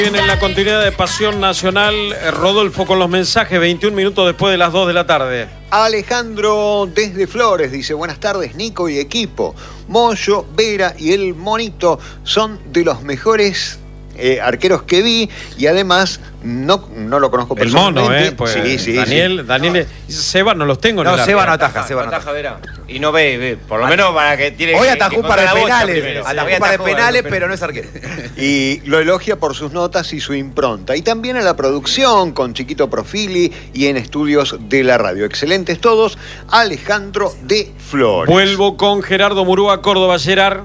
Bien, en la continuidad de Pasión Nacional, Rodolfo con los mensajes, 21 minutos después de las 2 de la tarde. Alejandro desde Flores dice: buenas tardes, Nico y equipo. Moyo, Vera y el Monito son de los mejores arqueros que vi, y además no lo conozco personalmente. El mono, pues sí, Daniel, Seba no los tengo. No, Seba no ataja, Seba no ataja. Vera. Y no ve, por lo menos para que tiene. Hoy atajó un par de penales, atajó un par de penales, pero no es arquero. Y lo elogia por sus notas y su impronta. Y también a la producción, con Chiquito Profili y en estudios de la radio. Excelentes todos. Alejandro de Flores. Vuelvo con Gerardo Murúa, Córdoba. Gerard.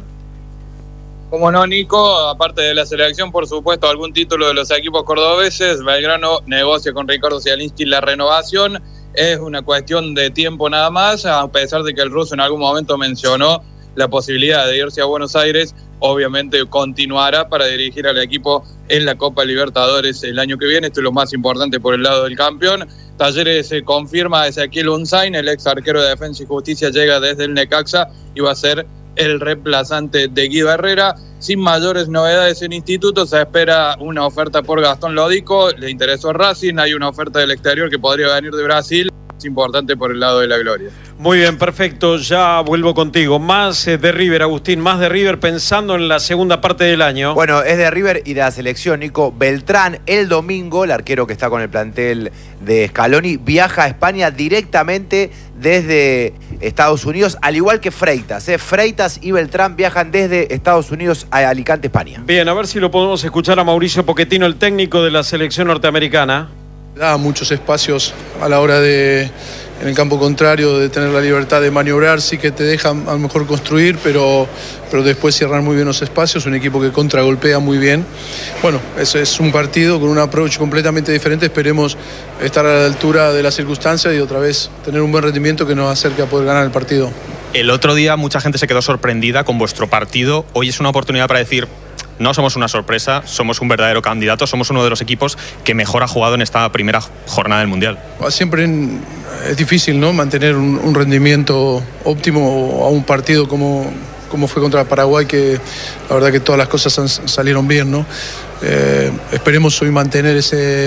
Como no, Nico, aparte de la selección, por supuesto, algún título de los equipos cordobeses. Belgrano negocia con Ricardo Zielinski la renovación. Es una cuestión de tiempo nada más, a pesar de que el ruso en algún momento mencionó la posibilidad de irse a Buenos Aires. Obviamente continuará para dirigir al equipo en la Copa Libertadores el año que viene. Esto es lo más importante por el lado del campeón. Talleres se confirma a Ezequiel Unzain, el ex arquero de Defensa y Justicia, llega desde el Necaxa y va a ser el reemplazante de Guido Herrera. Sin mayores novedades en Instituto, se espera una oferta por Gastón Lodico, le interesó Racing, hay una oferta del exterior que podría venir de Brasil, es importante por el lado de la gloria. Muy bien, perfecto, ya vuelvo contigo. Más de River, Agustín, más de River pensando en la segunda parte del año. Bueno, es de River y de la selección, Nico. Beltrán, el domingo, el arquero que está con el plantel de Scaloni, viaja a España directamente desde Estados Unidos, al igual que Freitas. Freitas y Beltrán viajan desde Estados Unidos a Alicante, España. Bien, a ver si lo podemos escuchar a Mauricio Pochettino, el técnico de la selección norteamericana. Da muchos espacios a la hora de, en el campo contrario, de tener la libertad de maniobrar. Sí que te deja a lo mejor construir, pero después cierran muy bien los espacios. Un equipo que contragolpea muy bien. Bueno, es un partido con un approach completamente diferente. Esperemos estar a la altura de las circunstancias y otra vez tener un buen rendimiento que nos acerque a poder ganar el partido. El otro día mucha gente se quedó sorprendida con vuestro partido. Hoy es una oportunidad para decir: no somos una sorpresa, somos un verdadero candidato, somos uno de los equipos que mejor ha jugado en esta primera jornada del Mundial. Siempre es difícil, ¿no?, mantener un rendimiento óptimo a un partido como fue contra Paraguay, que la verdad que todas las cosas salieron bien, ¿no? Esperemos hoy mantener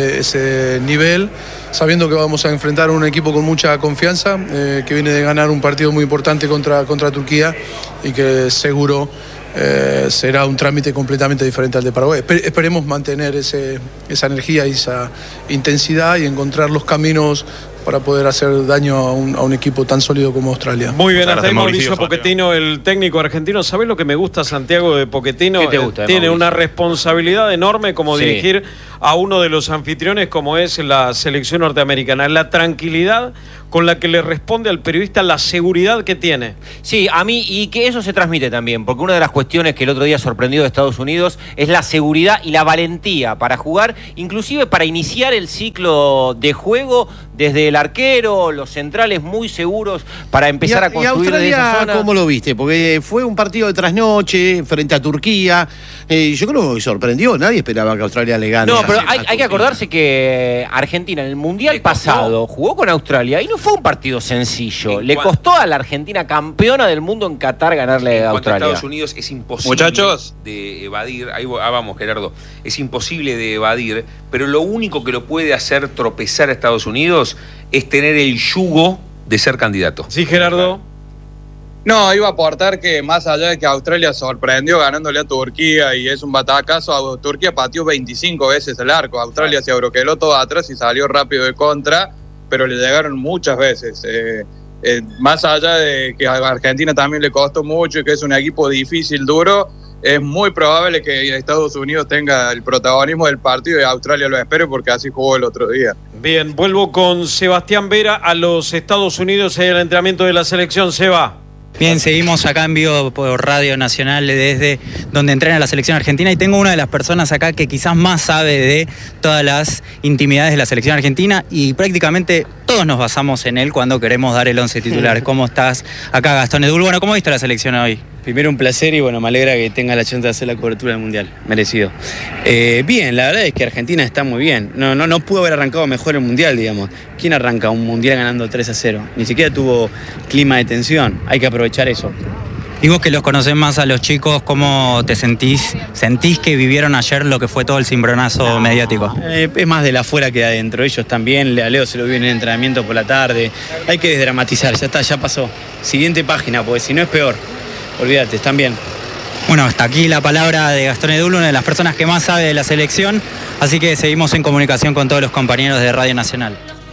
ese nivel, sabiendo que vamos a enfrentar a un equipo con mucha confianza, que viene de ganar un partido muy importante contra Turquía y que seguro será un trámite completamente diferente al de Paraguay. Esperemos mantener esa energía y esa intensidad y encontrar los caminos para poder hacer daño a un equipo tan sólido como Australia. Muy bien, hasta ahí Mauricio Pochettino, el técnico argentino. ¿Sabés lo que me gusta, Santiago, de Pochettino? ¿Qué te gusta, tiene Mauricio? una responsabilidad enorme como Sí. dirigir a uno de los anfitriones como es la selección norteamericana. La tranquilidad con la que le responde al periodista, la seguridad que tiene. Sí, a mí, y que eso se transmite también, porque una de las cuestiones que el otro día sorprendió de Estados Unidos es la seguridad y la valentía para jugar, inclusive para iniciar el ciclo de juego desde el arquero, los centrales muy seguros para empezar a construir de esa zona. ¿Cómo lo viste? Porque fue un partido de trasnoche frente a Turquía. Yo creo que sorprendió, nadie esperaba que Australia le gane. No, pero hay que acordarse que Argentina en el Mundial pasado jugó con Australia y no fue un partido sencillo. Le costó a la Argentina, campeona del mundo en Qatar, ganarle a Australia. Estados Unidos es imposible, Muchachos, de evadir. Ahí vamos, Gerardo. Es imposible de evadir, pero lo único que lo puede hacer tropezar a Estados Unidos es tener el yugo de ser candidato. Sí, Gerardo. no, iba a aportar que más allá de que Australia sorprendió ganándole a Turquía y es un batacazo, Turquía pateó 25 veces el arco, Australia se abroqueló todo atrás y salió rápido de contra, pero le llegaron muchas veces. Más allá de que a Argentina también le costó mucho y que es un equipo difícil, duro, es muy probable que Estados Unidos tenga el protagonismo del partido y Australia lo espere, porque así jugó el otro día. Bien, vuelvo con Sebastián Vera a los Estados Unidos en el entrenamiento de la selección. Seba. Bien, seguimos acá en vivo por Radio Nacional desde donde entrena la selección argentina y tengo una de las personas acá que quizás más sabe de todas las intimidades de la selección argentina y prácticamente todos nos basamos en él cuando queremos dar el 11 titular. ¿Cómo estás acá, Gastón Edul? Bueno, ¿cómo viste la selección hoy? Primero un placer y bueno, me alegra que tenga la chance de hacer la cobertura del Mundial, merecido. Bien, la verdad es que Argentina está muy bien, no pudo haber arrancado mejor el Mundial, digamos. ¿Quién arranca un Mundial ganando 3-0? Ni siquiera tuvo clima de tensión, hay que aprovechar eso. Y vos que los conocés más a los chicos, ¿cómo te sentís? ¿Sentís que vivieron ayer lo que fue todo el cimbronazo mediático? Es más de la afuera que de adentro. Ellos también, a Leo se lo vio en el entrenamiento por la tarde. Hay que desdramatizar, ya está, ya pasó. Siguiente página, porque si no es peor. Olvídate, están bien. Bueno, hasta aquí la palabra de Gastón Edul, una de las personas que más sabe de la selección, así que seguimos en comunicación con todos los compañeros de Radio Nacional.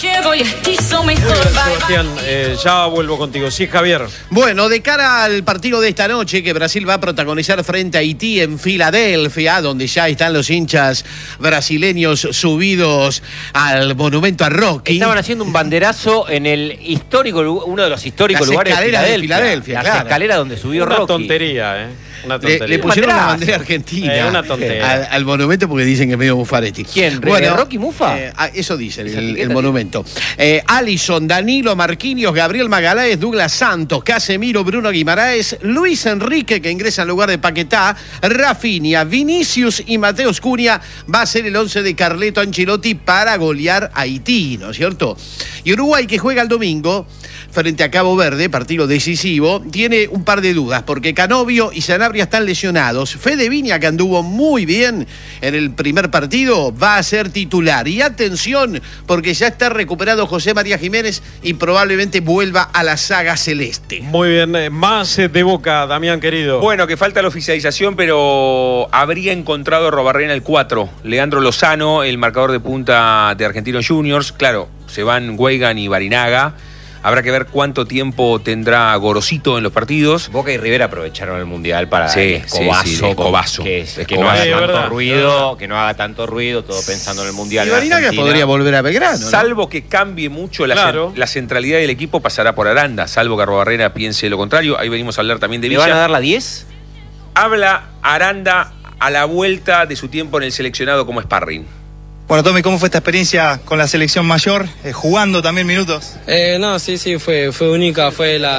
Sebastián, ya vuelvo contigo. Sí, Javier. Bueno, de cara al partido de esta noche que Brasil va a protagonizar frente a Haití en Filadelfia, donde ya están los hinchas brasileños subidos al monumento a Rocky. Estaban haciendo un banderazo en el histórico, uno de los históricos lugares de Filadelfia. Las escaleras donde subió Rocky. Una tontería, Una tontería. Le pusieron la bandera argentina una tontería. Al monumento porque dicen que es medio Mufaretti. ¿Quién? Bueno, ¿Rocky Mufa? Eso dice el monumento. Alisson, Danilo, Marquinhos, Gabriel Magaláes, Douglas Santos, Casemiro, Bruno Guimaraes, Luis Enrique, que ingresa en lugar de Paquetá, Rafinha, Vinicius y Mateus Cunha. Va a ser el 11 de Carleto Ancelotti para golear a Haití, ¿no es cierto? Y Uruguay, que juega el domingo frente a Cabo Verde, partido decisivo, tiene un par de dudas, porque Canovio y Sanabria están lesionados. Fede Viña, que anduvo muy bien en el primer partido, va a ser titular. Y atención, porque ya está recuperado José María Jiménez y probablemente vuelva a la saga celeste. Muy bien, más de Boca, Damián querido. Bueno, que falta la oficialización, pero habría encontrado Robarrena el 4. Leandro Lozano, el marcador de punta de Argentinos Juniors. Claro, se van Weigand y Barinaga. Habrá que ver cuánto tiempo tendrá Gorosito en los partidos. Boca y Rivera aprovecharon el Mundial para Cobazo. Que no haga tanto ruido, que no haga tanto ruido, todo pensando en el Mundial. Y Barinaga podría volver a Belgrano, ¿no? Salvo que cambie mucho la centralidad del equipo, pasará por Aranda, salvo que Arrobarrena piense lo contrario. Ahí venimos a hablar también de Villa. ¿Le van a dar la 10? Habla Aranda a la vuelta de su tiempo en el seleccionado como sparring. Bueno, Tommy, ¿cómo fue esta experiencia con la selección mayor? ¿Jugando también minutos? No, sí, fue única,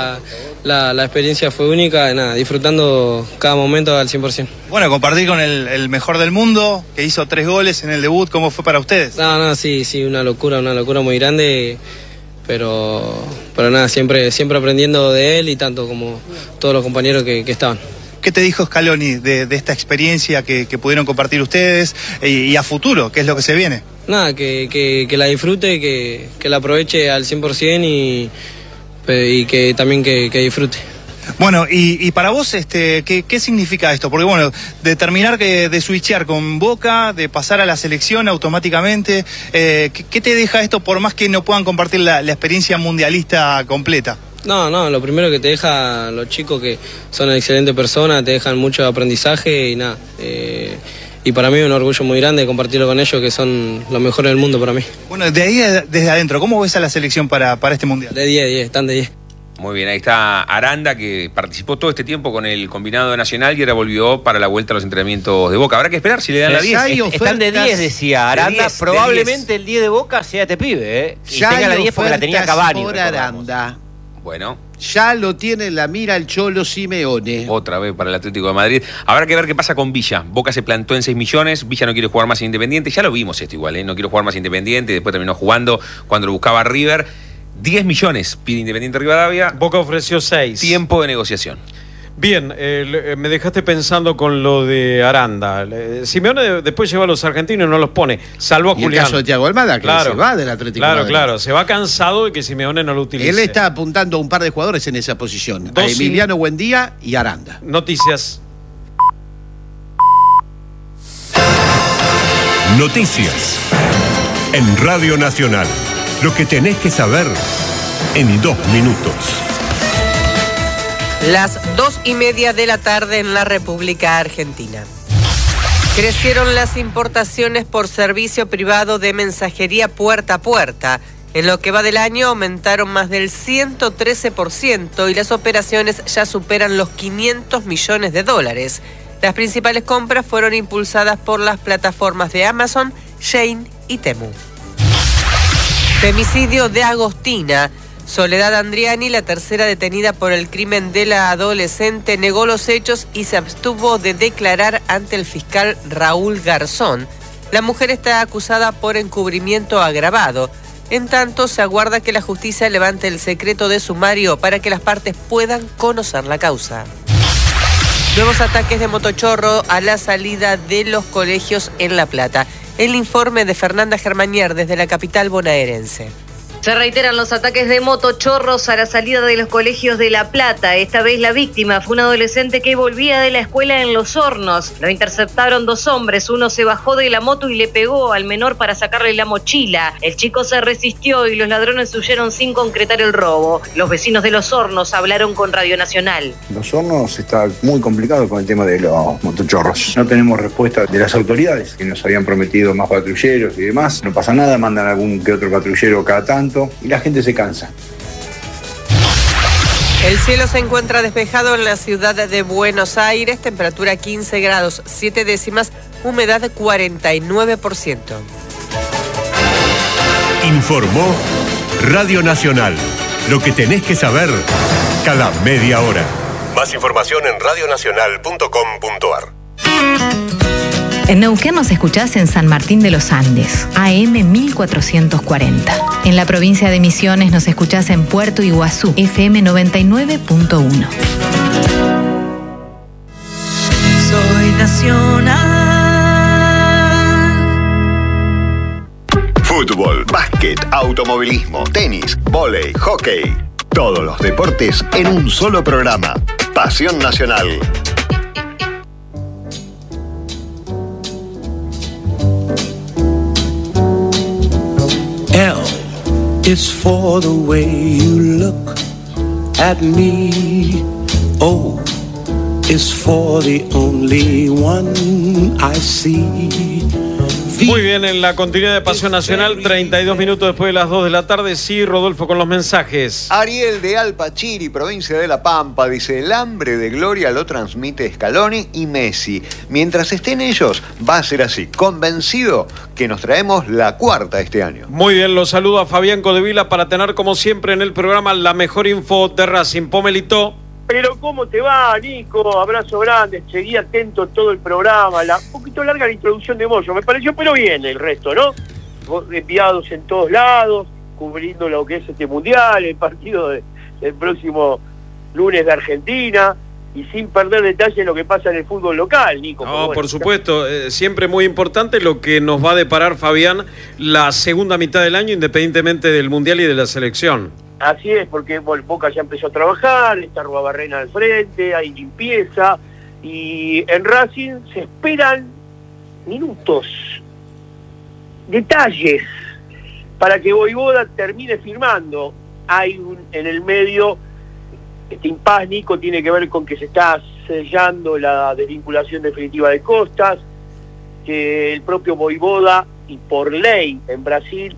la experiencia fue única, nada, disfrutando cada momento al 100%. Bueno, compartir con el mejor del mundo, que hizo 3 goles en el debut, ¿cómo fue para ustedes? No, sí, una locura muy grande, pero nada, siempre aprendiendo de él y tanto como todos los compañeros que estaban. ¿Qué te dijo Scaloni de esta experiencia que pudieron compartir ustedes y a futuro? ¿Qué es lo que se viene? Nada, que la disfrute, que la aproveche al 100% y que también que disfrute. Bueno, y para vos, ¿qué significa esto? Porque bueno, de terminar de switchear con Boca, de pasar a la selección automáticamente, ¿qué te deja esto por más que no puedan compartir la experiencia mundialista completa? No, lo primero que te deja los chicos que son excelentes personas, te dejan mucho aprendizaje y nada. Y para mí es un orgullo muy grande compartirlo con ellos, que son los mejores del mundo para mí. Bueno, de ahí desde adentro, ¿cómo ves a la selección para este mundial? De 10, están de 10. Muy bien, ahí está Aranda, que participó todo este tiempo con el combinado nacional y ahora volvió para la vuelta a los entrenamientos de Boca. Habrá que esperar si le dan la 10. Están de 10, decía Aranda. Probablemente el 10 de Boca sea este pibe, Y tenga la 10 porque la tenía Cavani. Por Aranda. Bueno. Ya lo tiene en la mira el Cholo Simeone. Otra vez para el Atlético de Madrid. Habrá que ver qué pasa con Villa. Boca se plantó en 6 millones. Villa no quiere jugar más en Independiente. Ya lo vimos esto igual, No quiero jugar más Independiente. Después terminó jugando cuando lo buscaba River. 10 millones pide Independiente Rivadavia. Boca ofreció 6. Tiempo de negociación. Bien, me dejaste pensando con lo de Aranda. Simeone después lleva a los argentinos y no los pone, salvo a Julián. El caso de Thiago Almada, que se va del Atlético de Madrid. Claro, se va cansado de que Simeone no lo utilice. Él está apuntando a un par de jugadores en esa posición. A Emiliano Buendía y Aranda. Noticias. Noticias. En Radio Nacional. Lo que tenés que saber en 2 minutos. Las 2:30 de la tarde en la República Argentina. Crecieron las importaciones por servicio privado de mensajería puerta a puerta. En lo que va del año aumentaron más del 113% y las operaciones ya superan los $500 millones. Las principales compras fueron impulsadas por las plataformas de Amazon, Shein y Temu. Femicidio de Agostina. Soledad Andriani, la tercera detenida por el crimen de la adolescente, negó los hechos y se abstuvo de declarar ante el fiscal Raúl Garzón. La mujer está acusada por encubrimiento agravado. En tanto, se aguarda que la justicia levante el secreto de sumario para que las partes puedan conocer la causa. Nuevos ataques de motochorro a la salida de los colegios en La Plata. El informe de Fernanda Germanier desde la capital bonaerense. Se reiteran los ataques de motochorros a la salida de los colegios de La Plata. Esta vez la víctima fue un adolescente que volvía de la escuela en Los Hornos. Lo interceptaron 2 hombres. Uno se bajó de la moto y le pegó al menor para sacarle la mochila. El chico se resistió y los ladrones huyeron sin concretar el robo. Los vecinos de Los Hornos hablaron con Radio Nacional. Los Hornos está muy complicado con el tema de los motochorros. No tenemos respuesta de las autoridades, que nos habían prometido más patrulleros y demás. No pasa nada, mandan algún que otro patrullero cada tanto y la gente se cansa. El cielo se encuentra despejado en la ciudad de Buenos Aires, temperatura 15 grados 7 décimas, humedad 49%. Informó Radio Nacional. Lo que tenés que saber cada media hora. Más información en radionacional.com.ar. En Neuquén nos escuchás en San Martín de los Andes, AM 1440. En la provincia de Misiones nos escuchás en Puerto Iguazú, FM 99.1. Soy nacional. Fútbol, básquet, automovilismo, tenis, vóley, hockey. Todos los deportes en un solo programa. Pasión Nacional. L is for the way you look at me. O is for the only one I see. Muy bien, en la continuidad de Pasión Nacional, 32 minutos después de las 2 de la tarde. Sí, Rodolfo, con los mensajes. Ariel de Alpachiri, provincia de La Pampa, dice: el hambre de gloria lo transmite Scaloni y Messi. Mientras estén ellos, va a ser así. Convencido que nos traemos la 4ª este año. Muy bien, los saludo a Fabián Codevila para tener, como siempre, en el programa la mejor info de Racing. Pomelito. Pero ¿cómo te va, Nico? Abrazo grande, seguí atento todo el programa. Un poquito larga la introducción de Moyo, me pareció, pero bien el resto, ¿no? Enviados en todos lados, cubriendo lo que es este mundial, el partido del próximo lunes de Argentina, y sin perder detalle lo que pasa en el fútbol local, Nico. No, bueno, por supuesto, siempre muy importante lo que nos va a deparar, Fabián, la segunda mitad del año, independientemente del mundial y de la selección. Así es, porque Boca ya empezó a trabajar, está Ruabarrena al frente, hay limpieza, y en Racing se esperan minutos, detalles, para que Voivoda termine firmando. Hay en el medio, este impas, Nico, tiene que ver con que se está sellando la desvinculación definitiva de Costas, que el propio Voivoda, y por ley en Brasil,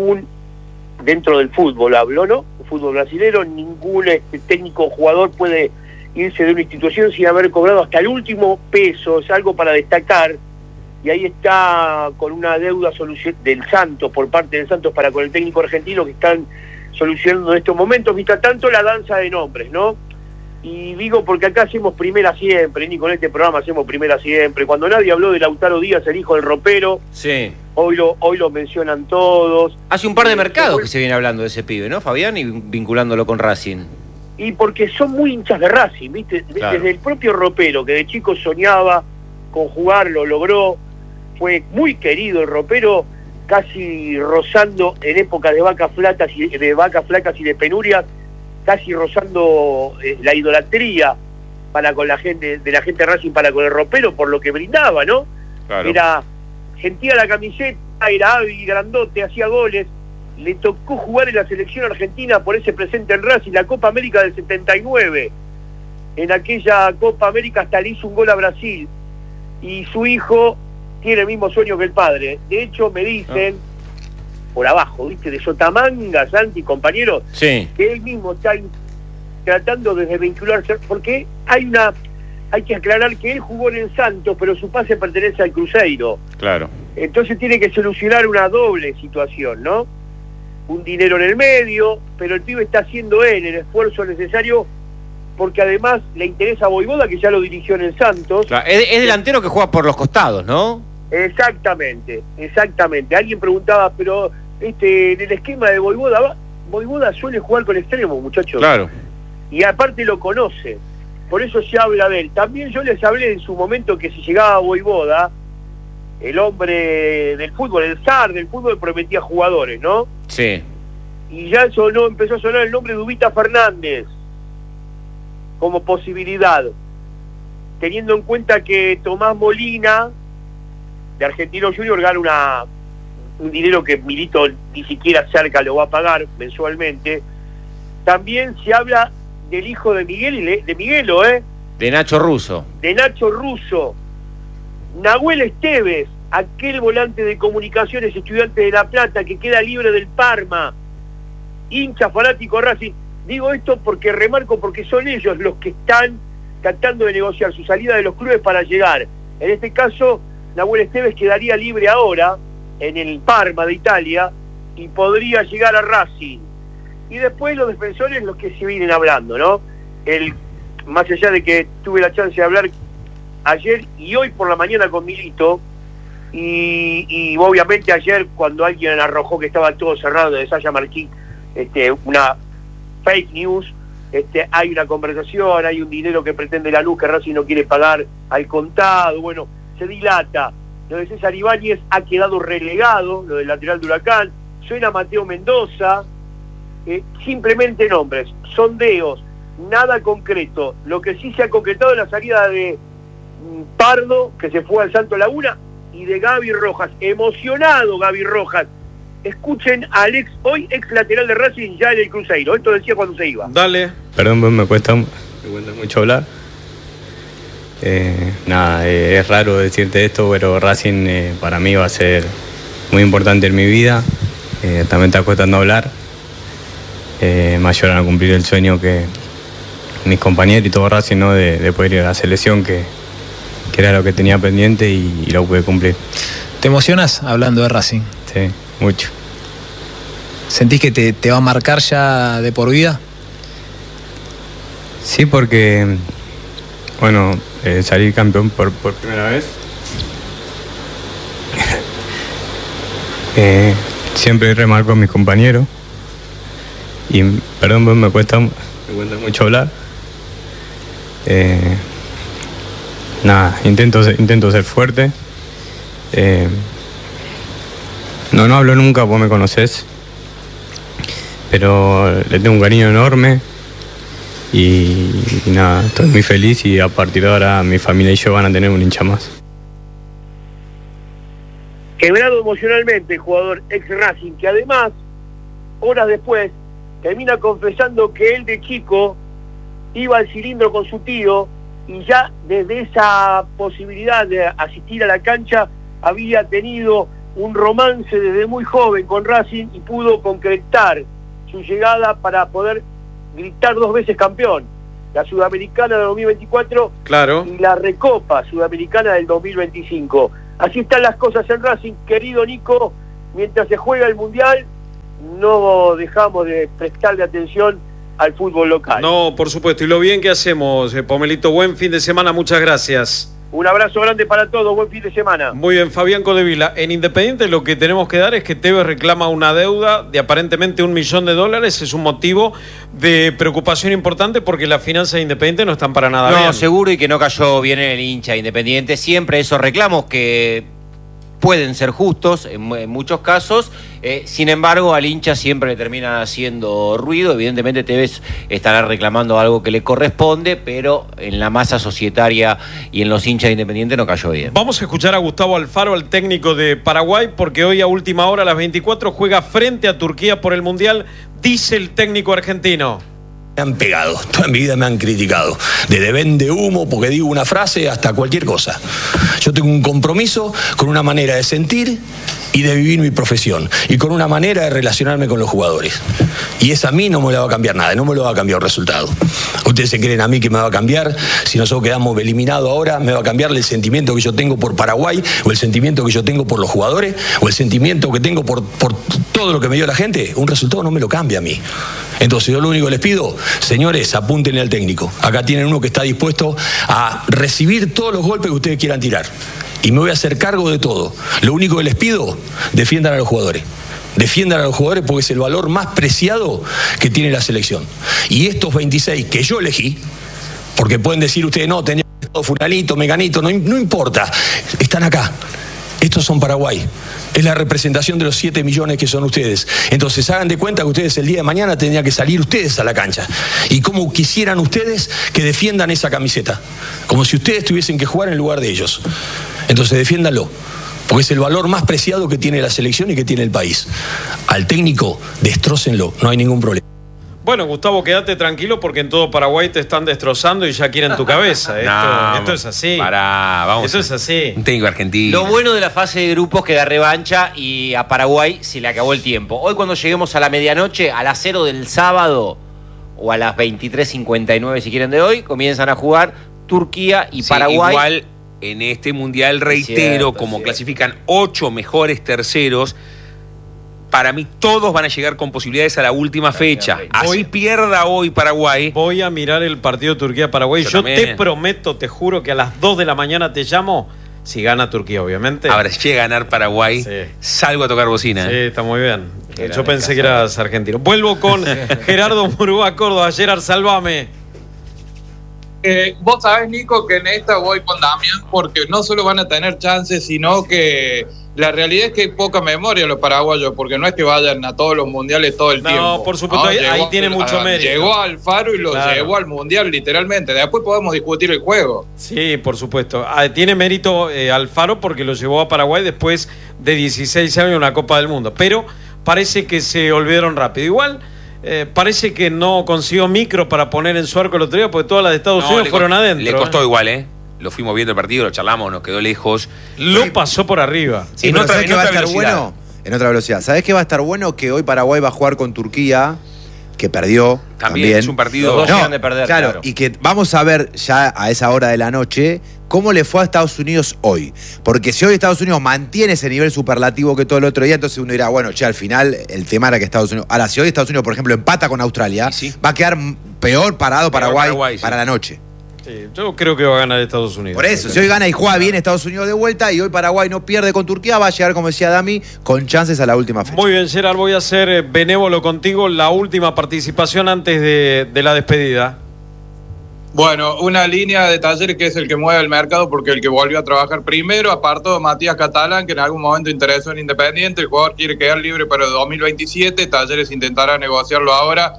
dentro del fútbol hablo, ¿no? El fútbol brasilero, ningún técnico o jugador puede irse de una institución sin haber cobrado hasta el último peso. Es algo para destacar, y ahí está con una deuda del Santos, por parte del Santos para con el técnico argentino, que están solucionando en estos momentos. Mientras tanto, la danza de nombres, ¿no? Y digo porque acá hacemos primera siempre, Nico, en este programa hacemos primera siempre. Cuando nadie habló de Lautaro Díaz, el hijo del ropero, sí, hoy lo mencionan todos. Hace un par de mercados que se viene hablando de ese pibe, ¿no, Fabián? Y vinculándolo con Racing. Y porque son muy hinchas de Racing, ¿viste? Claro. Desde el propio ropero, que de chico soñaba con jugar, lo logró, fue muy querido el ropero, casi rozando en época de vacas flacas y de penurias, casi rozando la idolatría para con la gente, de la gente de Racing para con el ropero, por lo que brindaba, ¿no? Claro. Sentía la camiseta, era hábil, grandote, hacía goles. Le tocó jugar en la selección argentina por ese presente en Racing, la Copa América del 79. En aquella Copa América hasta le hizo un gol a Brasil. Y su hijo tiene el mismo sueño que el padre. De hecho, me dicen, por abajo, ¿viste? De Sotamanga, Santi, compañeros, sí, que él mismo está tratando de desvincularse, porque hay que aclarar que él jugó en el Santos, pero su pase pertenece al Cruzeiro. Claro. Entonces tiene que solucionar una doble situación, ¿no? Un dinero en el medio, pero el pibe está haciendo él el esfuerzo necesario, porque además le interesa a Voivoda, que ya lo dirigió en el Santos. Claro, es delantero que juega por los costados, ¿no? Exactamente. Alguien preguntaba, pero en el esquema de Voivoda suele jugar con extremos, muchachos. Claro. Y aparte lo conoce. por eso se habla de él. También yo les hablé en su momento que si llegaba Vojvoda, el hombre del fútbol, el zar del fútbol, prometía jugadores, ¿no? Sí. Y ya empezó a sonar el nombre de Ubita Fernández como posibilidad, teniendo en cuenta que Tomás Molina de Argentino Junior gana un dinero que Milito ni siquiera cerca lo va a pagar mensualmente. También se habla del hijo de Miguelo, de Nacho Russo. De Nacho Russo. Nahuel Esteves, aquel volante de Comunicaciones, Estudiantes de La Plata, que queda libre del Parma, hincha fanático Racing. Digo esto porque remarco, porque son ellos los que están tratando de negociar su salida de los clubes para llegar. En este caso, Nahuel Esteves quedaría libre ahora en el Parma de Italia y podría llegar a Racing. Y después los defensores, los que se vienen hablando, ¿no? Más allá de que tuve la chance de hablar ayer y hoy por la mañana con Milito, y obviamente ayer cuando alguien arrojó que estaba todo cerrado de Sasha Marquín, una fake news, hay una conversación, hay un dinero que pretende Lanús que Racing no quiere pagar al contado, bueno, se dilata. Lo de César Ibáñez ha quedado relegado, lo del lateral de Huracán, suena Mateo Mendoza, simplemente nombres, sondeos, nada concreto. Lo que sí se ha concretado es la salida de Pardo, que se fue al Santo Laguna, y de Gaby Rojas, emocionado Gaby Rojas. Escuchen al hoy ex lateral de Racing ya en el Cruzeiro, esto decía cuando se iba. Dale. Perdón, me cuesta mucho hablar. Es raro decirte esto, pero Racing para mí va a ser muy importante en mi vida. También está costando hablar. Me ayudaron a cumplir el sueño que mis compañeros y todo Racing, ¿no? de poder ir a la selección, que era lo que tenía pendiente y lo pude cumplir. ¿Te emocionas hablando de Racing? Sí, mucho. ¿Sentís que te va a marcar ya de por vida? Sí, porque salir campeón por primera vez. Siempre remarco a mis compañeros. Y perdón, me cuesta mucho hablar. Intento ser fuerte. No hablo nunca, vos me conocés. Pero le tengo un cariño enorme. Y estoy muy feliz y a partir de ahora mi familia y yo van a tener un hincha más. Quebrado emocionalmente el jugador ex Racing, que además, horas después, termina confesando que él de chico iba al cilindro con su tío y ya desde esa posibilidad de asistir a la cancha había tenido un romance desde muy joven con Racing y pudo concretar su llegada para poder gritar 2 veces campeón, la Sudamericana del 2024, claro, y la Recopa Sudamericana del 2025. Así están las cosas en Racing, querido Nico. Mientras se juega el Mundial, no dejamos de prestarle atención al fútbol local. No, por supuesto, y lo bien que hacemos, Pomelito. Buen fin de semana, muchas gracias. Un abrazo grande para todos, buen fin de semana. Muy bien, Fabián Codevila. En Independiente lo que tenemos que dar es que Tevez reclama una deuda de aparentemente $1 millón. Es un motivo de preocupación importante porque las finanzas de Independiente no están para nada bien. No, seguro, y que no cayó bien en el hincha Independiente. Siempre esos reclamos que pueden ser justos en muchos casos, sin embargo al hincha siempre le termina haciendo ruido. Evidentemente Tevez estará reclamando algo que le corresponde, pero en la masa societaria y en los hinchas de Independiente no cayó bien. Vamos a escuchar a Gustavo Alfaro, el técnico de Paraguay, porque hoy a última hora a las 24 juega frente a Turquía por el Mundial, dice el técnico argentino. Me han pegado, toda mi vida me han criticado, desde vende humo porque digo una frase hasta cualquier cosa. Yo tengo un compromiso con una manera de sentir y de vivir mi profesión y con una manera de relacionarme con los jugadores. Y esa a mí no me la va a cambiar nada, no me lo va a cambiar el resultado. Ustedes se creen a mí que me va a cambiar, si nosotros quedamos eliminados ahora, me va a cambiar el sentimiento que yo tengo por Paraguay, o el sentimiento que yo tengo por los jugadores, o el sentimiento que tengo por todo lo que me dio la gente. Un resultado no me lo cambia a mí. Entonces yo lo único que les pido, señores, apúntenle al técnico. Acá tienen uno que está dispuesto a recibir todos los golpes que ustedes quieran tirar. Y me voy a hacer cargo de todo. Lo único que les pido, defiendan a los jugadores. Defiendan a los jugadores porque es el valor más preciado que tiene la selección. Y estos 26 que yo elegí, Porque pueden decir ustedes, no, tenía estado fulanito, meganito, no importa. Están acá. Estos son Paraguay. Es la representación de los 7 millones que son ustedes. Entonces hagan de cuenta que ustedes el día de mañana tendrían que salir ustedes a la cancha. Y como quisieran ustedes que defiendan esa camiseta. Como si ustedes tuviesen que jugar en lugar de ellos. Entonces defiéndanlo. Porque es el valor más preciado que tiene la selección y que tiene el país. Al técnico, destrócenlo, no hay ningún problema. Bueno, Gustavo, quédate tranquilo porque en todo Paraguay te están destrozando y ya quieren tu cabeza. Esto es así. Esto es así. Un técnico argentino. Lo bueno de la fase de grupos que da revancha y a Paraguay se le acabó el tiempo. Hoy cuando lleguemos a la medianoche, a las 0 del sábado o a las 23:59 si quieren de hoy, comienzan a jugar Turquía y Paraguay. Igual en este mundial, reitero, como clasifican 8 mejores terceros, para mí todos van a llegar con posibilidades a la última fecha. Así pierda hoy Paraguay. Voy a mirar el partido Turquía-Paraguay. Yo te prometo, te juro que a las 2 de la mañana te llamo. Si gana Turquía, obviamente. Ahora, si llega a ganar Paraguay, salgo a tocar bocina. Sí, está muy bien. Yo pensé que eras argentino. Vuelvo con Gerardo Murúa, Córdoba. Gerard, sálvame. Vos sabés, Nico, que en esta voy con Damián porque no solo van a tener chances, sino que la realidad es que hay poca memoria los paraguayos, porque no es que vayan a todos los mundiales todo el tiempo. No, por supuesto, ahí tiene mucho mérito. Llegó a Alfaro y lo llevó al mundial, literalmente. Después podemos discutir el juego. Sí, por supuesto. Tiene mérito Alfaro porque lo llevó a Paraguay después de 16 años en una Copa del Mundo. Pero parece que se olvidaron rápido. Igual... parece que no consiguió micro para poner en su arco el otro día porque todas las de Estados Unidos fueron adentro. Le costó igual, Lo fuimos viendo el partido, lo charlamos, nos quedó lejos. Lo pasó por arriba. Sí, en otra velocidad. En otra velocidad. ¿Sabés qué va a estar bueno? Que hoy Paraguay va a jugar con Turquía, que perdió. También es un partido. Los dos llegan de perder. Claro, y que vamos a ver ya a esa hora de la noche cómo le fue a Estados Unidos hoy. Porque si hoy Estados Unidos mantiene ese nivel superlativo que todo el otro día, entonces uno dirá, bueno, al final el tema era que Estados Unidos... Ahora, si hoy Estados Unidos, por ejemplo, empata con Australia, va a quedar peor parado Paraguay para la noche. Sí, yo creo que va a ganar Estados Unidos. Por eso, si hoy gana y juega bien Estados Unidos de vuelta y hoy Paraguay no pierde con Turquía, va a llegar, como decía Dami, con chances a la última fecha. Muy bien, Gerard, voy a ser benévolo contigo. La última participación antes de la despedida. Bueno, una línea de Talleres que es el que mueve el mercado porque el que volvió a trabajar primero, apartó de Matías Catalán, que en algún momento interesó en Independiente. El jugador quiere quedar libre para el 2027. Talleres intentará negociarlo ahora.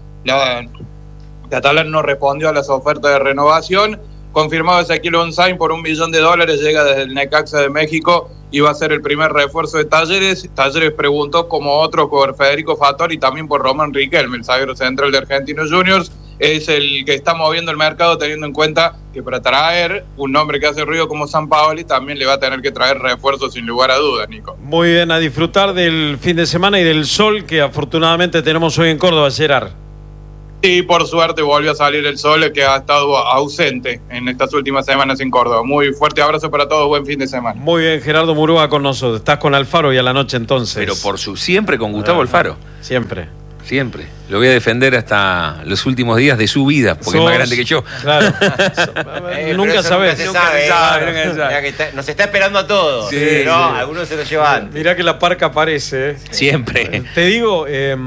Catalán no respondió a las ofertas de renovación. Confirmado Ezequiel Onzain por $1 millón, llega desde el Necaxa de México y va a ser el primer refuerzo de Talleres. Talleres preguntó como otro por Federico Fattori y también por Román Riquelme, el zaguero central de Argentinos Juniors. Es el que está moviendo el mercado, teniendo en cuenta que para traer un nombre que hace ruido como Sampaoli también le va a tener que traer refuerzos sin lugar a dudas, Nico. Muy bien, a disfrutar del fin de semana y del sol que afortunadamente tenemos hoy en Córdoba, Gerard. Sí, por suerte volvió a salir el sol, que ha estado ausente en estas últimas semanas en Córdoba. Muy fuerte abrazo para todos, buen fin de semana. Muy bien, Gerardo Murúa con nosotros. Estás con Alfaro y a la noche entonces. Pero siempre con Gustavo Alfaro. Siempre. Siempre. Lo voy a defender hasta los últimos días de su vida, porque es más grande que yo. Claro. Nunca sabes. Nos está esperando a todos. Sí, algunos se lo llevan. Mirá que la parca aparece. Siempre. Te digo,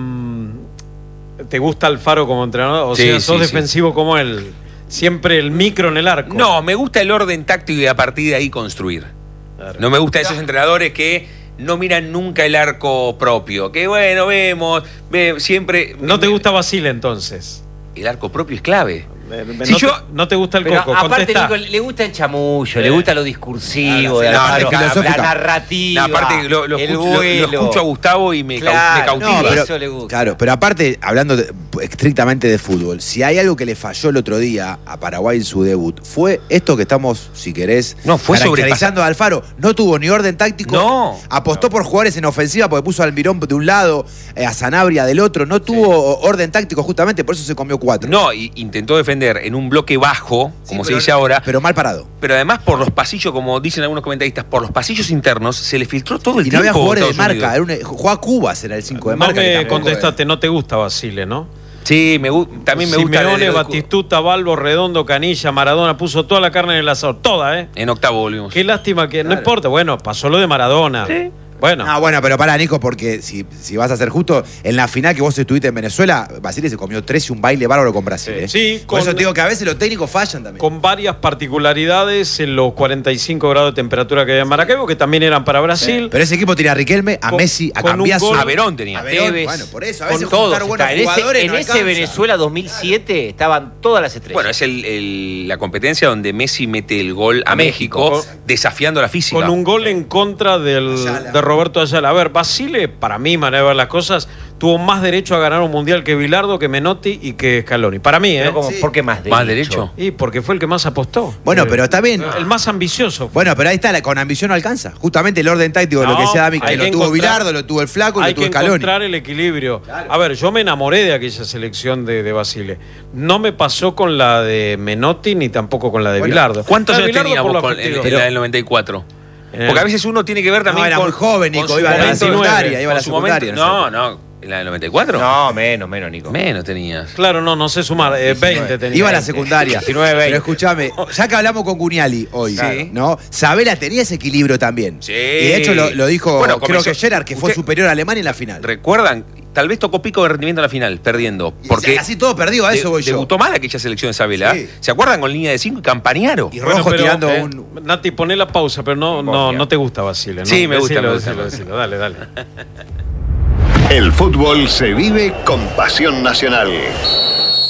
¿te gusta Alfaro como entrenador? O sea, sos defensivo como él. Siempre el micro en el arco. No, me gusta el orden táctico y a partir de ahí construir. Claro. No me gusta esos entrenadores que no miran nunca el arco propio. Que bueno, vemos siempre... ¿No te gusta Basile entonces? El arco propio es clave. No te gusta el pero coco, aparte, contesta. Nico, le gusta el chamullo, le gusta lo discursivo, la narrativa, aparte lo escucho a Gustavo y me cautiva. Eso le gusta. Claro, pero aparte, hablando estrictamente de fútbol, si hay algo que le falló el otro día a Paraguay en su debut, fue esto que estamos, si querés, caracterizando a Alfaro. No tuvo ni orden táctico, apostó por jugadores en ofensiva porque puso a Almirón de un lado, a Sanabria del otro, no tuvo orden táctico justamente, por eso se comió 4. No, y intentó defender en un bloque bajo, como se dice ahora. Pero mal parado. Pero además por los pasillos, como dicen algunos comentaristas, por los pasillos internos se le filtró todo el tiempo. Y no había jugadores de marca, jugaba Cubas, era el 5 de marca. No me contestaste, no te gusta Basile, ¿no? Sí, también me gusta. Simeone, Batistuta, Balbo, Redondo, Canilla, Maradona, puso toda la carne en el asador, toda, En octavo volvimos. Qué lástima que, no importa, bueno, pasó lo de Maradona. Sí. Bueno. No, bueno, pero pará, Nico, porque si vas a ser justo, en la final que vos estuviste en Venezuela, Basile se comió 3 y un baile bárbaro con Brasil. Sí, por eso te digo que a veces los técnicos fallan también. Con varias particularidades en los 45 grados de temperatura que había en Maracaibo, que también eran para Brasil. Pero ese equipo tenía a Riquelme, a Messi, a Cambiaso. A Verón tenía. A Verón, Tevez. bueno, por eso, a veces con todos. juntar buenos jugadores En ese Venezuela 2007 estaban todas las estrellas. Bueno, es la competencia donde Messi mete el gol a México, desafiando la física. Con un gol en contra de Roberto Ayala. A ver, Basile, para mí, manera de ver las cosas, tuvo más derecho a ganar un mundial que Bilardo, que Menotti y que Scaloni. Para mí, ¿eh? Sí. ¿Por qué más derecho? ¿Más derecho? Y porque fue el que más apostó. Bueno, pero está bien. El más ambicioso. Bueno, pero ahí está, con ambición no alcanza. Justamente el orden táctico de lo que decía Dami, que lo tuvo Bilardo, lo tuvo el Flaco y lo tuvo Scaloni. Hay que encontrar el equilibrio. Claro. A ver, yo me enamoré de aquella selección de Basile. No me pasó con la de Menotti ni tampoco con la de Bilardo. ¿Cuántos años Bilardo teníamos con la del 94? Porque a veces uno tiene que ver también era con... muy joven, Nico, iba a la secundaria. No, ¿en la del 94? No, menos, Nico. Menos tenías. Claro, no sé sumar. 20 tenía. Iba a la secundaria. 19, 20. Pero escúchame, ya que hablamos con Cuniali hoy, ¿no? Sabela tenía ese equilibrio también. Sí. Y de hecho lo dijo, Bueno, creo que Gerard, que fue superior a Alemania en la final. ¿Recuerdan? Tal vez tocó pico de rendimiento en la final, perdiendo. Porque así todo perdido, a eso voy yo. Debutó mal aquella selección de Sabela. Sí. ¿Se acuerdan con línea de 5 y Campañaro? Y Rojo tirando Nati, poné la pausa, pero no te gusta Basile, ¿no? Sí, me gusta. Decilo. Dale. El fútbol se vive con pasión nacional.